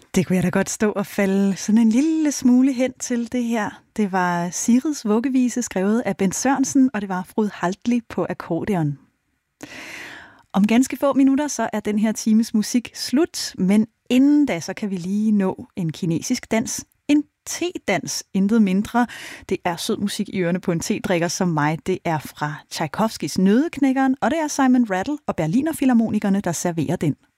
Det kunne jeg da godt stå og falde sådan en lille smule hen til det her. Det var Sigrids vuggevise, skrevet af Bent Sørensen, og det var Frud Haltli på akkordeon. Om ganske få minutter, så er den her times musik slut, men inden da, så kan vi lige nå en kinesisk dans. En te-dans, intet mindre. Det er sød musik i ørerne på en te-drikker som mig. Det er fra Tchaikovskis Nøddeknækkeren, og det er Simon Rattle og Berliner Filharmonikerne, der serverer den.